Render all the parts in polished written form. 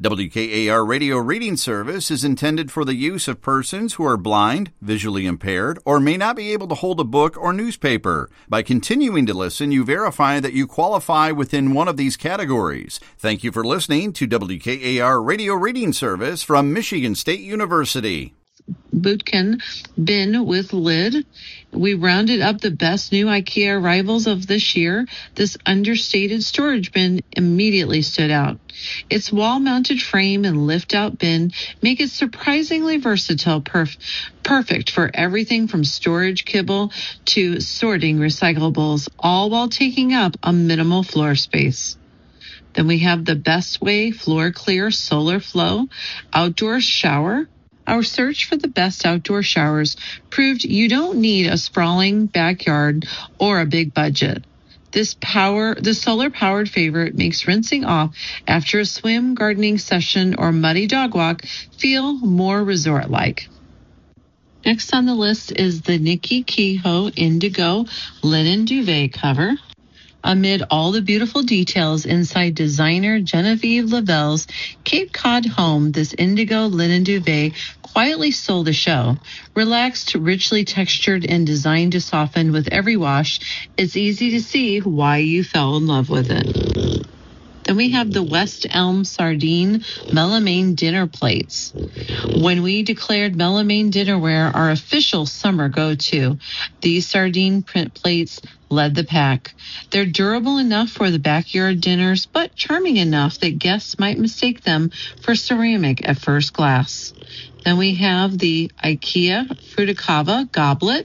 WKAR Radio Reading Service is intended for the use of persons who are blind, visually impaired, or may not be able to hold a book or newspaper. By continuing to listen, you verify that you qualify within one of these categories. Thank you for listening to WKAR Radio Reading Service from Michigan State University. Bootkin bin with lid. We rounded up the best new IKEA arrivals of this year. This understated storage bin immediately stood out. Its wall-mounted frame and lift-out bin make it surprisingly versatile, perfect for everything from storage kibble to sorting recyclables, all while taking up a minimal floor space. Then we have the Best Way Floor Clear Solar Flow Outdoor Shower. Our search for the best outdoor showers proved you don't need a sprawling backyard or a big budget. This solar-powered favorite makes rinsing off after a swim, gardening session, or muddy dog walk feel more resort-like. Next on the list is the Nikki Kehoe Indigo Linen Duvet Cover. Amid all the beautiful details inside designer Genevieve Lavelle's Cape Cod home, this indigo linen duvet quietly stole the show. Relaxed, richly textured, and designed to soften with every wash, it's easy to see why you fell in love with it. Then we have the West Elm Sardine Melamine Dinner Plates. When we declared Melamine Dinnerware our official summer go-to, these sardine print plates led the pack. They're durable enough for the backyard dinners, but charming enough that guests might mistake them for ceramic at first glance. Then we have the IKEA Fruticava Goblet.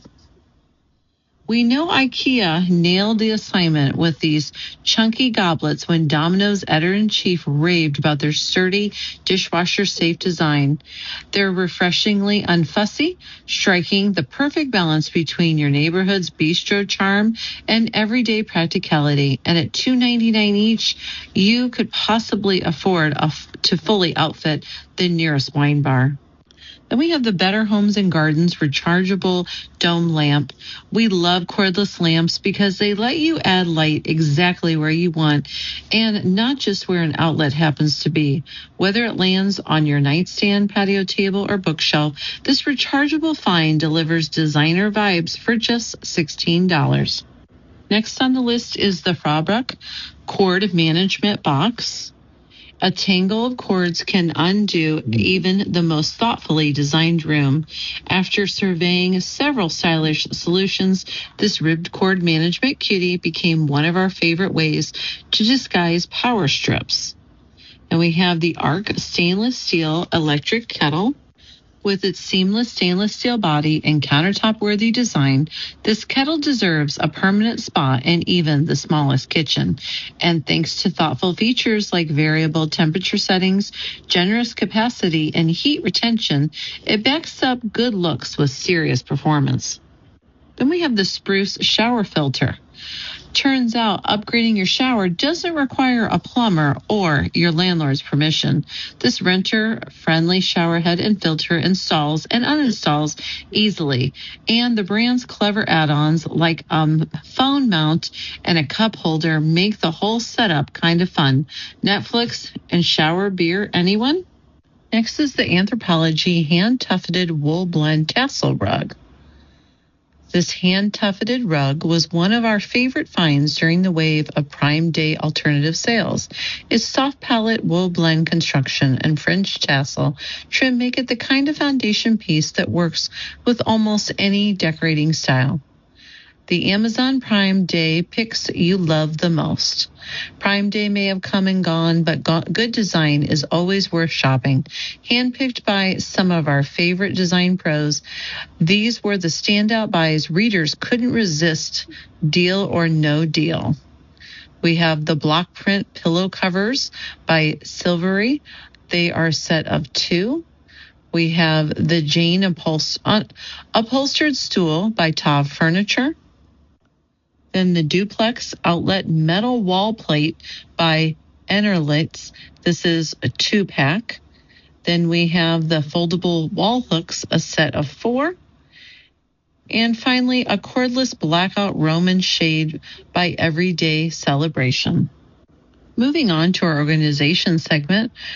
We know IKEA nailed the assignment with these chunky goblets when Domino's editor-in-chief raved about their sturdy, dishwasher-safe design. They're refreshingly unfussy, striking the perfect balance between your neighborhood's bistro charm and everyday practicality. And at $2.99 each, you could possibly afford to fully outfit the nearest wine bar. Then we have the Better Homes and Gardens rechargeable dome lamp. We love cordless lamps because they let you add light exactly where you want and not just where an outlet happens to be. Whether it lands on your nightstand, patio table, or bookshelf, this rechargeable find delivers designer vibes for just $16. Next on the list is the Fabric Cord Management Box. A tangle of cords can undo even the most thoughtfully designed room. After surveying several stylish solutions, this ribbed cord management cutie became one of our favorite ways to disguise power strips. And we have the Arc Stainless Steel Electric Kettle. With its seamless stainless steel body and countertop-worthy design, this kettle deserves a permanent spot in even the smallest kitchen. And thanks to thoughtful features like variable temperature settings, generous capacity, and heat retention, it backs up good looks with serious performance. Then we have the Spruce Shower Filter. Turns out upgrading your shower doesn't require a plumber or your landlord's permission. This renter-friendly shower head and filter installs and uninstalls easily, and the brand's clever add-ons like phone mount and a cup holder make the whole setup kind of fun. Netflix and shower beer, anyone? Next is the Anthropologie hand-tufted wool blend tassel rug. This hand-tufted rug was one of our favorite finds during the wave of Prime Day alternative sales. Its soft pallet wool blend construction and French tassel trim make it the kind of foundation piece that works with almost any decorating style. The Amazon Prime Day picks you love the most. Prime Day may have come and gone, but good design is always worth shopping. Handpicked by some of our favorite design pros, these were the standout buys readers couldn't resist, deal or no deal. We have the block print pillow covers by Silvery. They are a set of 2. We have the Jane upholstered stool by Tav Furniture. Then the Duplex Outlet Metal Wall Plate by Enerlitz. This is a 2-pack. Then we have the foldable wall hooks, a set of 4. And finally, a cordless blackout Roman shade by Everyday Celebration. Moving on to our organization segment,